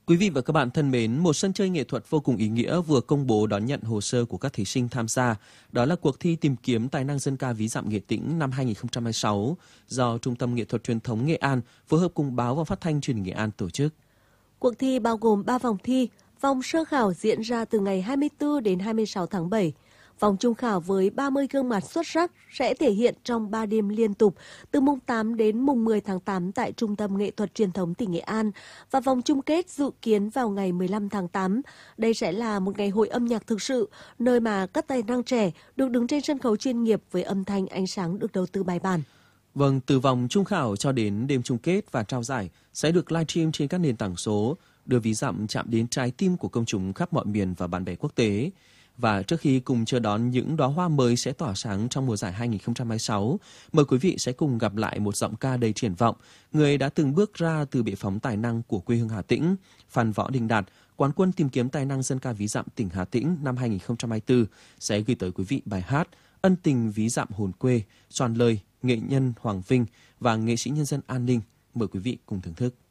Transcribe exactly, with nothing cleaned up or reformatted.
Quý vị và các bạn thân mến, một sân chơi nghệ thuật vô cùng ý nghĩa vừa công bố đón nhận hồ sơ của các thí sinh tham gia. Đó là cuộc thi tìm kiếm tài năng dân ca ví dặm Nghệ Tĩnh năm hai nghìn không trăm hai mươi sáu do Trung tâm Nghệ thuật Truyền thống Nghệ An phối hợp cùng Báo và Phát thanh Truyền hình Nghệ An tổ chức. Cuộc thi bao gồm ba vòng thi. Vòng sơ khảo diễn ra từ ngày hai mươi tư đến hai mươi sáu tháng bảy. Vòng trung khảo với ba mươi gương mặt xuất sắc sẽ thể hiện trong ba đêm liên tục từ mùng tám đến mùng mười tháng tám tại Trung tâm Nghệ thuật Truyền thống tỉnh Nghệ An và vòng chung kết dự kiến vào ngày mười lăm tháng tám. Đây sẽ là một ngày hội âm nhạc thực sự, nơi mà các tài năng trẻ được đứng trên sân khấu chuyên nghiệp với âm thanh ánh sáng được đầu tư bài bản. Vâng, từ vòng trung khảo cho đến đêm chung kết và trao giải sẽ được livestream trên các nền tảng số, đưa ví dặm chạm đến trái tim của công chúng khắp mọi miền và bạn bè quốc tế. Và trước khi cùng chờ đón những đóa hoa mới sẽ tỏa sáng trong mùa giải hai nghìn không trăm hai mươi sáu, mời quý vị sẽ cùng gặp lại một giọng ca đầy triển vọng, người đã từng bước ra từ bệ phóng tài năng của quê hương Hà Tĩnh, Phan Võ Đình Đạt, quán quân tìm kiếm tài năng dân ca ví dặm tỉnh Hà Tĩnh năm hai nghìn không trăm hai mươi tư, sẽ gửi tới quý vị bài hát Ân tình ví dặm hồn quê, soạn lời nghệ nhân Hoàng Vinh và nghệ sĩ nhân dân An Ninh. Mời quý vị cùng thưởng thức.